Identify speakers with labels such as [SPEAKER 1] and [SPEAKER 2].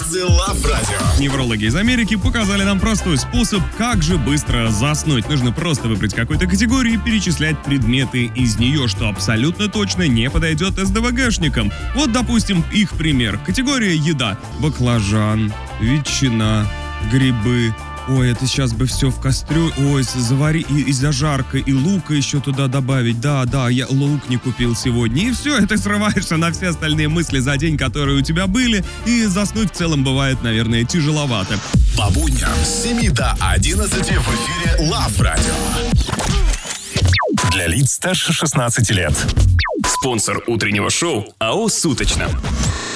[SPEAKER 1] the Love Radio.
[SPEAKER 2] Неврологи из Америки показали нам простой способ, как же быстро заснуть. Нужно просто выбрать какую-то категорию и перечислять предметы из нее, что абсолютно точно не подойдет СДВГшникам. Вот, допустим, их пример. Категория еда. Баклажан, ветчина, грибы. Ой, это сейчас бы все в кастрюлю. Ой, завари и зажарка, и лука еще туда добавить. Да, я лук не купил сегодня. И все, это срываешься на все остальные мысли за день, которые у тебя были. И заснуть в целом бывает, наверное, тяжеловато.
[SPEAKER 1] По будням с 7 до 11 в эфире Love Radio. Для лиц старше 16 лет.
[SPEAKER 3] Спонсор утреннего шоу АО «Суточно».